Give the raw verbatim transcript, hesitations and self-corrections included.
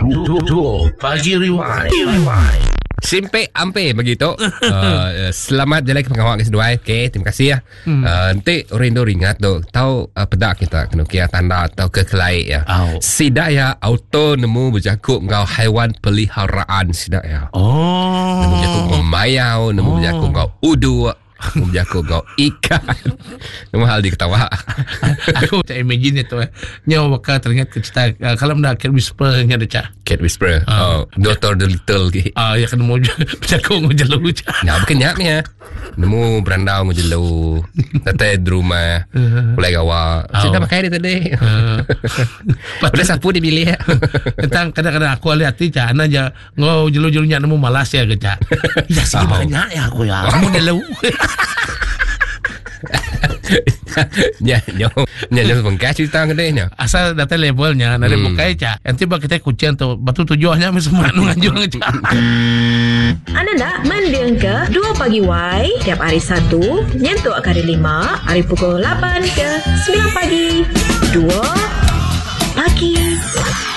Dua Pagi Rewind. Simpe ampe begitu. uh, selamat jalan ke pengawal kedua. Okey, terima kasih ya. Hmm. Uh, nanti orang Indo ingat tu, tahu uh, pedak kita kena kira tanda atau kekelai ya. Oh. Sidak ya auto nemu berjakuk ngau haiwan peliharaan sidak ya. Oh. Nemu berjakuk ngau mayau, nemu Oh. berjakuk ngau udu, nemu berjakuk ngau ikan. Nemu hal diketawa. Aku tak imagine itu eh. Nyawa bakal teringat ke cerita uh, kalau mendak Cat Whisperer nya ada cak. Cat Whisperer. Oh. Oh, Doctor Dolittle ke. Ah, ya kena mau berjago mau jelu cak. Nah, bukan nyaknya. Nemu berandau ngejelu. Tete di rumah. Mulai gawa. Sudah pakai dia tadi. Udah sapu di bilik. Tentang kadang-kadang aku lihat ti cak ana aja ngau jelu-jelunya nemu Malaysia ke cak. Ya sih Oh. banyak ya aku ya. Kamu jelu. Nya nya nya nya bengkas cerita kedainya. Asal data levelnya nade Hmm. bukai cak. Nanti bak kita kucing tu batu tujuannya semua nu ngajung cak. Anda nak mendengar ke dua Pagi Y tiap hari Sabtu nyentuh hari lima hari pukul lapan ke sembilan pagi. Dua